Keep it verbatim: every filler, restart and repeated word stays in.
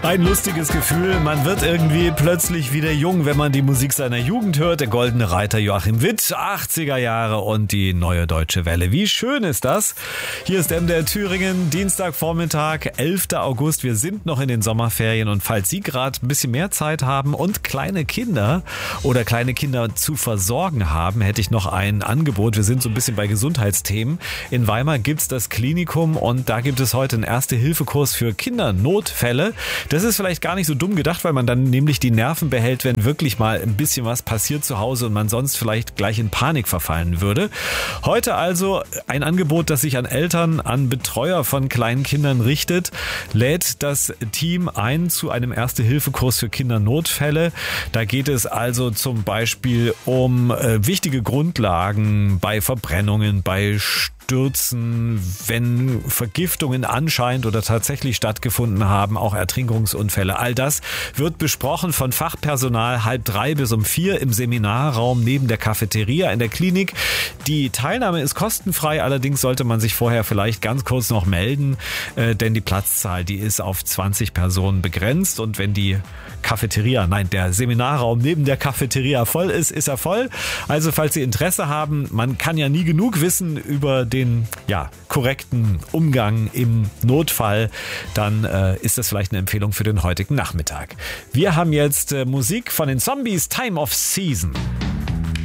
Ein lustiges Gefühl, man wird irgendwie plötzlich wieder jung, wenn man die Musik seiner Jugend hört. Der Goldene Reiter Joachim Witt, achtziger Jahre und die Neue Deutsche Welle. Wie schön ist das? Hier ist M D R Thüringen, Dienstagvormittag, elfter August. Wir sind noch in den Sommerferien und falls Sie gerade ein bisschen mehr Zeit haben und kleine Kinder oder kleine Kinder zu versorgen haben, hätte ich noch ein Angebot. Wir sind so ein bisschen bei Gesundheitsthemen. In Weimar gibt es das Klinikum und da gibt es heute einen Erste-Hilfe-Kurs für Kindernotfälle. Das ist vielleicht gar nicht so dumm gedacht, weil man dann nämlich die Nerven behält, wenn wirklich mal ein bisschen was passiert zu Hause und man sonst vielleicht gleich in Panik verfallen würde. Heute also ein Angebot, das sich an Eltern, an Betreuer von kleinen Kindern richtet, lädt das Team ein zu einem Erste-Hilfe-Kurs für Kindernotfälle. Da geht es also zum Beispiel um äh, wichtige Grundlagen bei Verbrennungen, bei Stürzen, wenn Vergiftungen anscheinend oder tatsächlich stattgefunden haben, auch Ertrinkungsunfälle. All das wird besprochen von Fachpersonal halb drei bis um vier im Seminarraum neben der Cafeteria in der Klinik. Die Teilnahme ist kostenfrei, allerdings sollte man sich vorher vielleicht ganz kurz noch melden, äh, denn die Platzzahl, die ist auf zwanzig Personen begrenzt und wenn die Cafeteria, nein, der Seminarraum neben der Cafeteria voll ist, ist er voll. Also falls Sie Interesse haben, man kann ja nie genug wissen über den den ja, korrekten Umgang im Notfall, dann äh, ist das vielleicht eine Empfehlung für den heutigen Nachmittag. Wir haben jetzt äh, Musik von den Zombies, Time of Season.